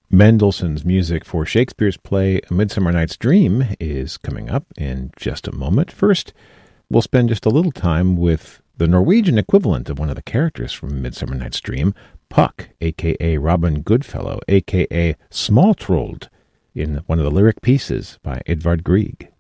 Mendelssohn's music for Shakespeare's play A Midsummer Night's Dream is coming up in just a moment. First, we'll spend just a little time with the Norwegian equivalent of one of the characters from Midsummer Night's Dream, Puck, a.k.a. Robin Goodfellow, a.k.a. Smaltrold, in one of the lyric pieces by Edvard Grieg.